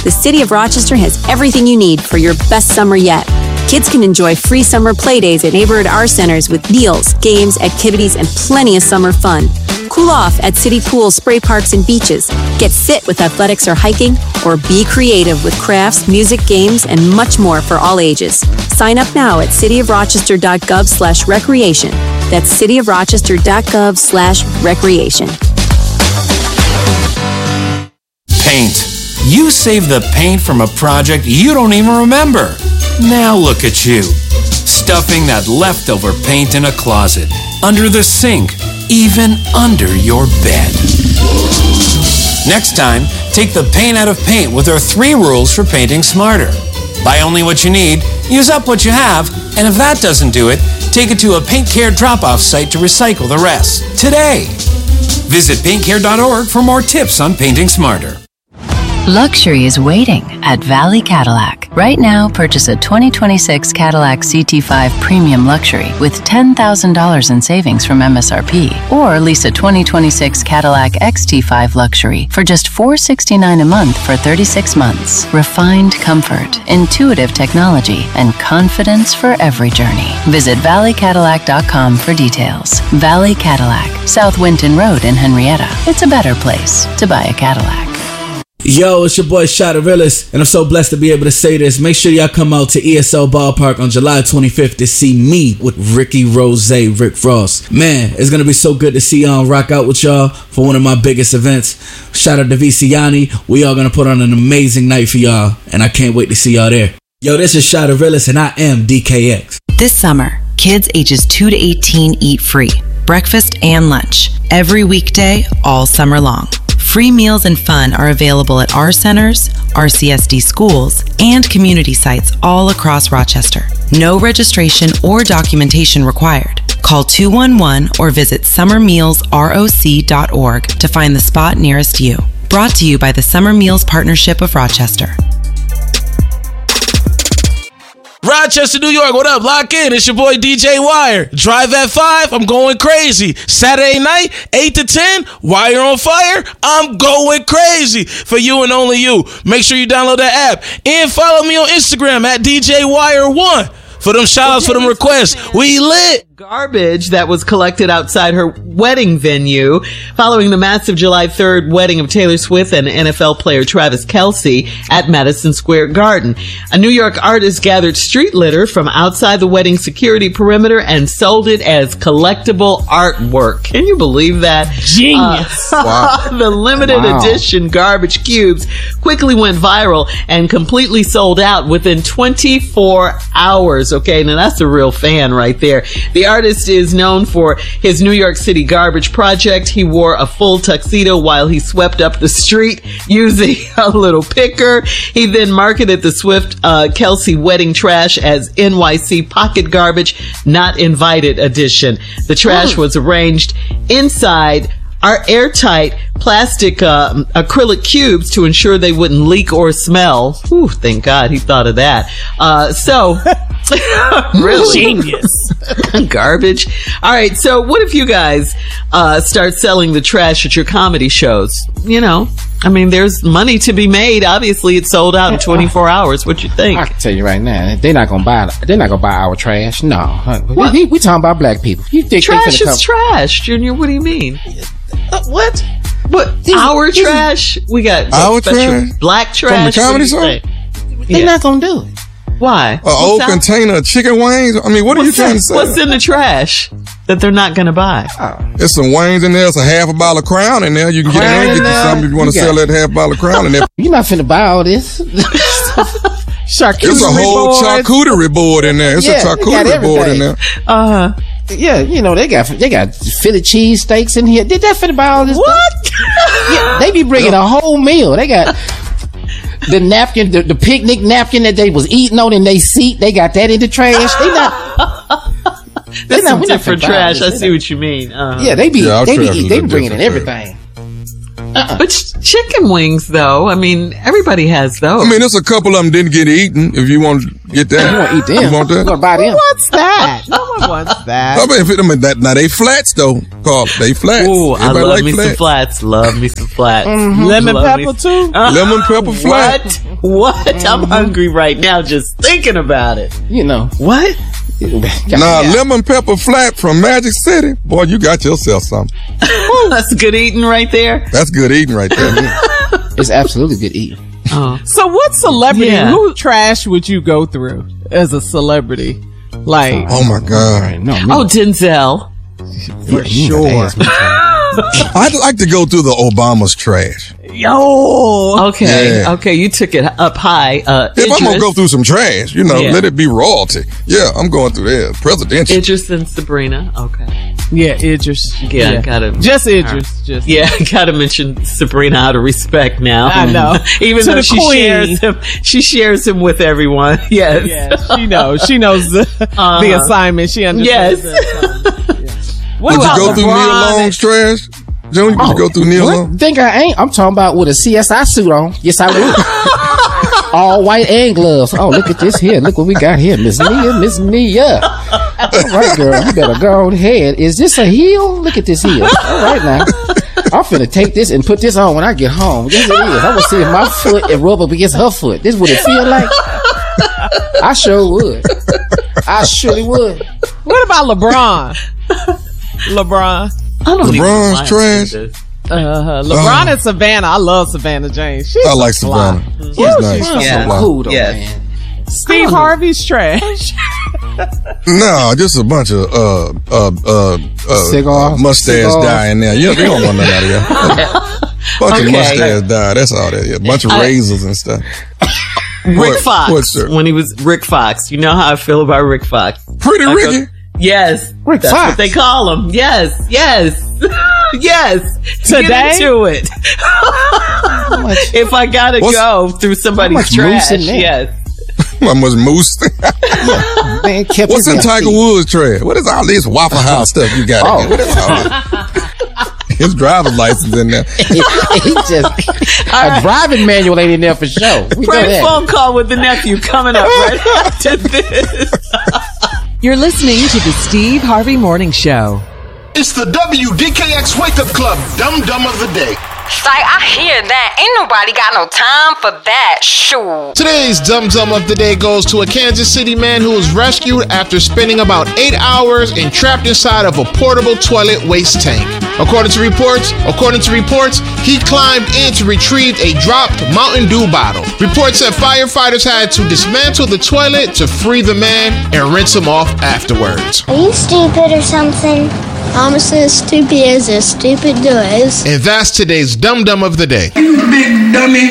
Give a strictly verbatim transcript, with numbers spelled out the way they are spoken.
the City of Rochester has everything you need for your best summer yet. Kids can enjoy free summer play days at neighborhood art centers with meals, games, activities, and plenty of summer fun. Cool off at city pools, spray parks, and beaches. Get fit with athletics or hiking, or be creative with crafts, music, games, and much more for all ages. Sign up now at cityofrochester.gov slash recreation. That's cityofrochester.gov slash recreation. Paint. You saved the paint from a project you don't even remember. Now look at you, stuffing that leftover paint in a closet, under the sink, even under your bed. Next time, take the paint out of paint with our three rules for painting smarter. Buy only what you need, use up what you have, and if that doesn't do it, take it to a Paint Care drop-off site to recycle the rest. Today. Visit paint care dot org for more tips on painting smarter. Luxury is waiting at Valley Cadillac. Right now, purchase a twenty twenty-six Cadillac C T five Premium Luxury with ten thousand dollars in savings from M S R P. Or lease a twenty twenty-six Cadillac X T five Luxury for just four hundred sixty-nine dollars a month for thirty-six months. Refined comfort, intuitive technology, and confidence for every journey. Visit valley cadillac dot com for details. Valley Cadillac, South Winton Road in Henrietta. It's a better place to buy a Cadillac. Yo, it's your boy Shotterillis, and I'm so blessed to be able to say this. Make sure y'all come out to E S L Ballpark on July twenty-fifth to see me with Ricky Rose, Rick Ross. Man, it's gonna be so good to see y'all and rock out with y'all for one of my biggest events. Shout out to Viciani. We all gonna put on an amazing night for y'all, and I can't wait to see y'all there. Yo, this is Shotterillis, and I am D K X. This summer, kids ages two to eighteen eat free, breakfast and lunch, every weekday, all summer long. Free meals and fun are available at our centers, R C S D schools, and community sites all across Rochester. No registration or documentation required. Call two one one or visit summer meals roc dot org to find the spot nearest you. Brought to you by the Summer Meals Partnership of Rochester. Rochester, New York, what up? Lock in. It's your boy D J Wire. Drive at five, I'm going crazy. Saturday night, eight to ten, Wire on Fire, I'm going crazy. For you and only you. Make sure you download that app. And follow me on Instagram at D J Wire one. For them shout-outs, for them requests. We lit. Garbage that was collected outside her wedding venue following the massive July third wedding of Taylor Swift and N F L player Travis Kelce at Madison Square Garden. A New York artist gathered street litter from outside the wedding security perimeter and sold it as collectible artwork. Can you believe that? Genius. Uh, wow. The limited wow. edition garbage cubes quickly went viral and completely sold out within twenty-four hours. Okay, now that's a real fan right there. The artist is known for his New York City garbage project. He wore a full tuxedo while he swept up the street using a little picker. He then marketed the Swift uh, Kelce wedding trash as N Y C pocket garbage, not invited edition. The trash was arranged inside our airtight plastic uh, acrylic cubes to ensure they wouldn't leak or smell. Whew, thank God he thought of that. Uh, so, really? Genius. Garbage. All right, so what if you guys uh, start selling the trash at your comedy shows? You know, I mean, there's money to be made. Obviously, it's sold out in twenty-four hours. What you think? I can tell you right now, they're not gonna buy. They're not gonna buy our trash. No, we, we, we talking about black people. You think trash is come- trash, Junior? What do you mean? Uh, what? But This our is- this trash? is- We got Our special trash? black trash From the comedy What do you show? say? They're Yeah. not gonna do it. Why? An old What's out- container of chicken wings? I mean, what are you what's trying in- to say? What's in the trash that they're not going to buy? There's some wings in there. There's a half a bottle of Crown in there. You can get in Crown there and in get you there? something if you want to You sell got- that half bottle of Crown in there. You're not finna buy all this. Charcuterie There's a whole board. charcuterie board in there. It's Yeah, a they got charcuterie board in everything. there. Uh, Yeah, you know they got they got Philly cheese steaks in here. Did that finna buy all this? what? Stuff? Yeah, they be bringing a whole meal. They got the napkin, the, the picnic napkin that they was eating on in their seat. They got that in the trash. They not. That's not- some we're not different finna buy trash. this. I see what you mean. Uh, Yeah, they be Yeah, our they be trash is they a be bringing in different everything. Uh-uh. But ch- chicken wings, though, I mean, everybody has those. I mean, there's a couple of them didn't get eaten. If you want to get that, You want to eat them? You want that? You want to buy them? What's that? No one wants that. I mean, if it, I mean that, now they flats though, Carl. They flats. Ooh, I Everybody love like me flats. some flats. Love me some flats. Mm-hmm. Lemon Love pepper, me- too? Uh, Lemon pepper flat. What? What? I'm hungry right now just thinking about it. You know. What? Nah, lemon pepper flat from Magic City. Boy, you got yourself something. That's good eating right there. That's good eating right there. It's absolutely good eating. Oh. So what celebrity, Yeah. who trash would you go through as a celebrity? Like, Oh my God. No, Oh, Denzel. for sure. I'd like to go through the Obama's trash. yo. Okay. Yeah. Okay. You took it up high. Uh, If I'm gonna Idris- go through some trash, you know, Yeah. let it be royalty. Yeah, I'm going through there. Presidential. Idris and Sabrina. Okay. Yeah, Idris. Yeah, gotta- Just Idris. Just Yeah, gotta mention Sabrina out of respect now. I know. Even To though the she queen. shares him, she shares him with everyone. Yes. Yeah, she knows. She knows the, Uh-huh. the assignment. She understands. Yes. the assignment. Yeah. What Would you about go through Neil LeBron? Long's trash? Junior, would you go through Neil What? Long? Think I ain't? I'm talking about with a C S I suit on. Yes, I would. All white and gloves. Oh, look at this here. Look what we got here. Miss Nia, Miss Nia. All right, girl. You better go ahead. Is this a heel? Look at this heel. All right, now. I'm finna take this and put this on when I get home. Yes, it is. I'm gonna see if my foot and rub up against her foot. This is what it feel like. I sure would. I surely would. What about LeBron? LeBron. I don't even LeBron's know why I trash. said this. Uh, LeBron and Savannah. I love Savannah James. She's I like a fly. Savannah. She's Woo, nice. she's Yeah. Fly. Cool though, Yes. man. Steve Harvey's trash. No, just a bunch of uh uh uh, uh Cigars? mustache Cigars? dye in there. Yeah, they don't want none out of here. Bunch Okay. of mustache dye. That's all that is. A bunch of I- razors and stuff. Rick What- Fox. what, sir? When he was Rick Fox. You know how I feel about Rick Fox. Pretty I go- Ricky. Yes. Rick That's Fox. what they call him. Yes. Yes. Yes. Today? Get into it. much- if I gotta What's- go through somebody's much trash. moose in there? Yes. How much moose? Man kept What's his in ass Tiger beat. Woods' trash? What is all this Waffle House stuff you got? Oh. in there? What is all this? His driver's license in there. he just a driving manual ain't in there for sure. We know Prank that. phone call with the nephew coming up right after this. You're listening to the Steve Harvey Morning Show. It's the W D K X Wake Up Club Dum Dum of the Day. Like, I hear that. Ain't nobody got no time for that. Shoot. Today's Dum Dum of the Day goes to a Kansas City man who was rescued after spending about eight hours entrapped inside of a portable toilet waste tank. According to reports, according to reports, he climbed in to retrieve a dropped Mountain Dew bottle. Reports said firefighters had to dismantle the toilet to free the man and rinse him off afterwards. Are you stupid or something? I'm as stupid as a stupid does. And that's today's Dum Dum of the Day. You big dummy.